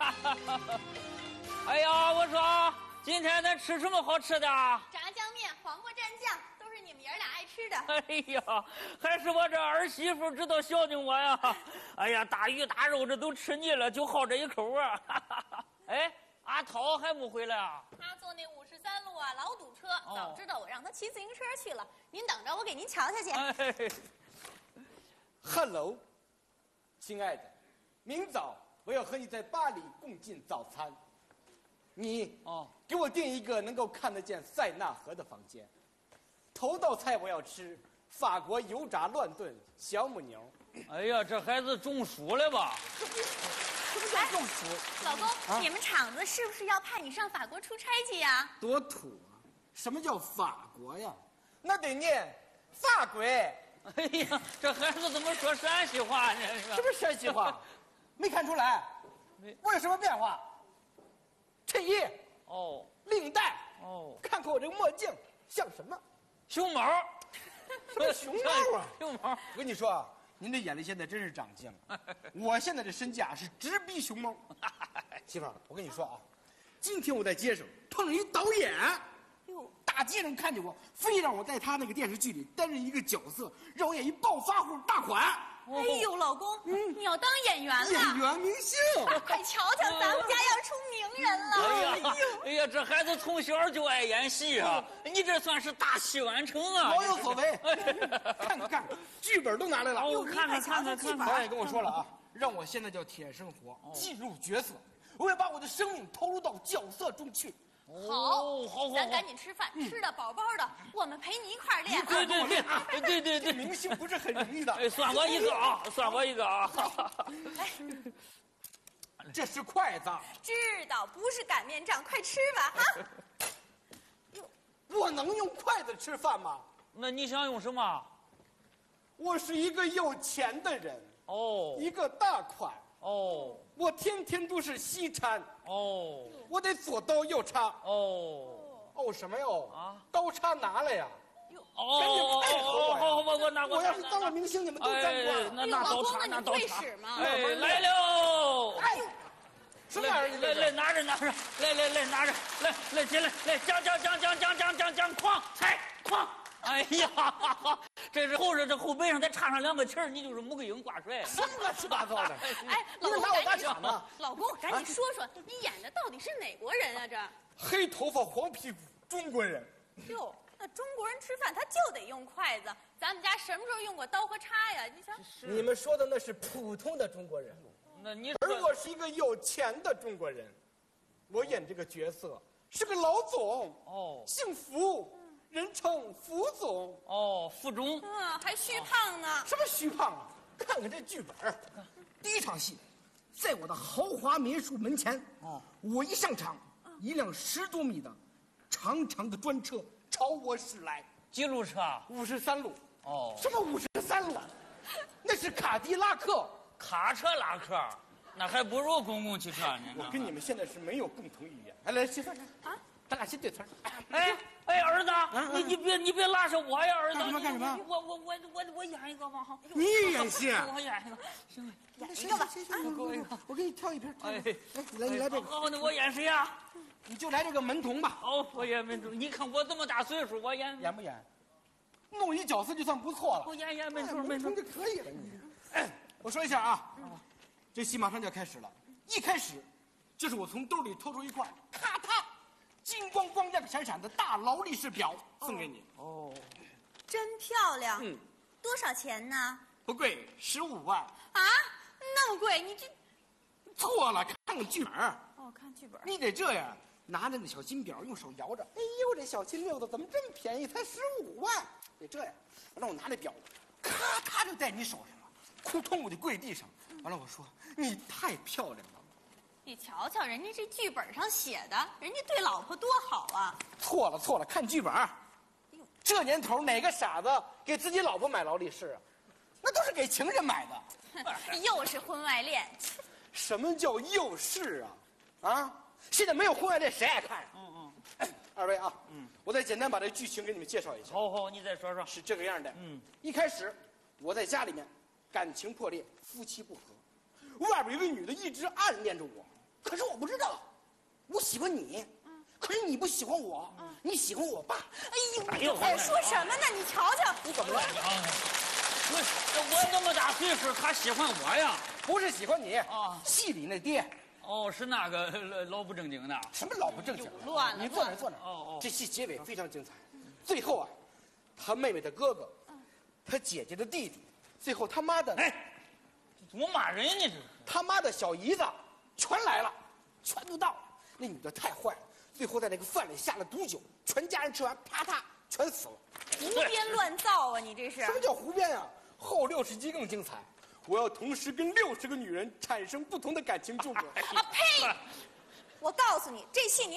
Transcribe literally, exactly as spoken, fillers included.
哎呀，我说今天咱吃什么好吃的？ 炸酱面、黄瓜蘸酱，都是你们爷儿俩爱吃的。 哎呀，还是我这儿媳妇知道孝敬我呀！哎呀，大鱼大肉这都吃腻了，就好这一口啊！哎，阿涛还不回来啊？ 他坐那五十三路啊，老堵车。 哦、 早知道我让他骑自行车去了。您等着，我给您瞧瞧去。 哎 Hello， 亲爱的，明早我要和你在巴黎共进早餐。你哦， 给我订一个能够看得见塞纳河的房间。头道菜我要吃法国油炸乱炖小母牛。 哎呀，这孩子中暑了吧？ 什么叫中暑？ 老公，啊、你们厂子是不是要派你上法国出差去呀？ 多土啊！什么叫法国呀？那得念法国。 哎呀，这孩子怎么说陕西话呢？ 什么陕西话？没看出来？我有什么变化？衬衣哦， 领带哦， 看看我这个墨镜像什么？ 熊猫？ 什么熊猫啊？ 熊猫！ 我跟你说啊，您这眼力现在真是长进了。我现在这身价是直逼熊猫。媳妇儿，我跟你说啊，今天我在街上碰上一导演。哟，大街上看见我，非让我在他那个电视剧里担任一个角色，让我演一暴发户大款。 哎呦，老公，嗯、你要当演员了？ 演员明星， 快瞧瞧，咱们家要出名人了！ 哎呀，哎呀，这孩子从小就爱演戏啊！你这算是大器晚成啊！ 老有所为。看看看，剧本都拿来了。 我看看看看看看。 导演跟我说了啊，让我现在叫铁生活，进入角色，我要把我的生命投入到角色中去。 好，好，好， 咱赶紧吃饭，嗯、吃的饱饱的，我们陪你一块儿练。 对对对，对对对， 明星不是很容易的。 哎，算我一个啊，算我一个啊。 哎， 这是筷子。 知道，不是擀面杖，快吃吧啊！ 哟，我能用筷子吃饭吗？ 那你想用什么？ 我是一个有钱的人哦， 一个大款哦。 我天天都是西餐哦， 我得左刀右叉哦哦什么哟啊？ 刀叉拿来呀！ 哦， 赶紧配合我呀！ 好，我我拿我要是当了明星，你们都沾光。 那那刀叉，那刀叉。哎，来喽！ 哎，什么玩意儿？ 来来拿着拿着，来来来拿着，来来进来，来将将将将将将将将哐踩哐！哎呀，这是后着这后背上再插上两个旗儿，你就是穆桂英挂帅。 什么乱七八糟的？ 哎， 你们拿我打岔呢？ 老公，赶紧说说，你演的到底是哪国人啊？这黑头发黄屁股中国人。 哟，那中国人吃饭他就得用筷子，咱们家什么时候用过刀和叉呀？你想， 你们说的那是普通的中国人， 那你而我是一个有钱的中国人，我演这个角色是个老总哦， 姓福。人称福总哦，福中， 嗯，还虚胖呢。 什么虚胖啊？看看这剧本，第一场戏，在我的豪华民宿门前，哦，我一上场，一辆十多米的长长的专车朝我驶来。 几路车？ 五十三路。 哦， 什么五十三路？那是卡迪拉克。 卡车拉客，那还不如公共汽车呢。 我跟你们现在是没有共同语言。来来，媳妇儿啊。咱俩先对词儿。 哎哎，儿子，你你别你别拉上我呀，儿子。 干什么干什么？ 我我我我我演一个吧。 你演戏？ 我演一个，行， 演一个吧。 我给我给你挑一瓶。 哎， 哎，来你来这个。 好，那我演谁呀？ 你就来这个门童吧。 哦，我演门童。你看我这么大岁数，我演演不演？弄一角色就算不错了。 我演演门童， 门童就可以了。你，哎，我说一下啊，这戏马上就要开始了。一开始，就是我从兜里掏出一块，咔嗒。金光光亮闪闪的大劳力士表送给你哦， 真漂亮。 嗯， 多少钱呢？ 不贵，十五万。 啊，那么贵？你这错了，看看剧本。 哦，看剧本。 你得这样，拿着那小金表，用手摇着。哎呦，这小金溜子怎么这么便宜？才十五万。得这样，让我拿这表，咔嚓就戴你手上了，扑通我就跪地上。完了，我说你太漂亮了。 你瞧瞧，人家这剧本上写的，人家对老婆多好啊！ 错了错了，看剧本。这年头哪个傻子给自己老婆买劳力士啊？那都是给情人买的。 又是婚外恋。 什么叫又是啊？啊！现在没有婚外恋，谁爱看呀？嗯嗯。哎，二位啊，嗯，我再简单把这剧情给你们介绍一下。 好好，你再说说。 是这个样的。 嗯， 一开始我在家里面感情破裂，夫妻不和，外边有个女的一直暗恋着我。 可是我不知道，我喜欢你，可是你不喜欢我，你喜欢我爸。 哎呦，你在说什么呢？你瞧瞧， 你怎么了？ 不是，我这么大岁数，他喜欢我呀？ 不是喜欢你啊， 戏里那爹。 哦，是那个老不正经的。 什么老不正经？ 乱了！ 你坐那，坐那。 哦哦， 这戏结尾非常精彩，最后啊，他妹妹的哥哥，他姐姐的弟弟，最后他妈的， 哎，怎么骂人呢？这是他妈的小姨子，全来了，全都到了。那女的太坏了，最后在那个饭里下了毒酒，全家人吃完，啪嗒全死了。 胡编乱造啊！你这是什么叫胡编啊？后六十集更精彩，我要同时跟六十个女人产生不同的感情纠葛。 啊呸！我告诉你，这戏你。